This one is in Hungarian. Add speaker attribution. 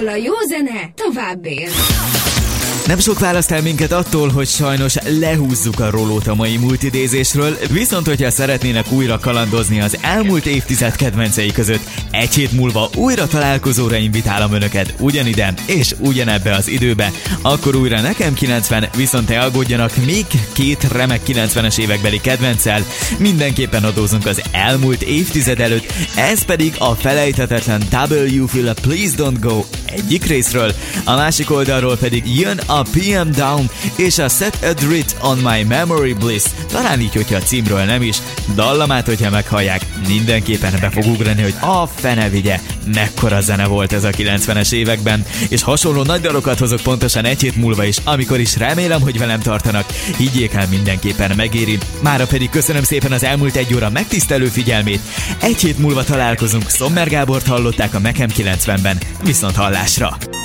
Speaker 1: ahol a jó zene tovább él.
Speaker 2: Nem sok választ el minket attól, hogy sajnos lehúzzuk a rólót a mai multidézésről, viszont hogyha szeretnének újra kalandozni az elmúlt évtized kedvencei között, egy hét múlva újra találkozóra invitálom önöket ugyanide és ugyanebbe az időbe, akkor újra nekem 90, viszont ne aggódjanak, még két remek 90-es évekbeli kedvenccel mindenképpen adózunk az elmúlt évtized előtt, ez pedig a felejthetetlen W Fila Please Don't Go egyik részről, a másik oldalról pedig jön a PM Down és a Set Adrit on My Memory Bliss, talán így, hogyha a címről nem is, dallamát, hogyha meghallják, mindenképpen be fog ugrani, hogy a fene vigye, mekkora zene volt ez a 90-es években, és hasonló nagy dalokat hozok pontosan egy hét múlva is, amikor is remélem, hogy velem tartanak, higgyék el, mindenképpen megéri. Mára pedig köszönöm szépen az elmúlt egy óra megtisztelő figyelmét, egy hét múlva találkozunk, Sommer Gábort hallották a Nekem 90-ben, viszont hallásra!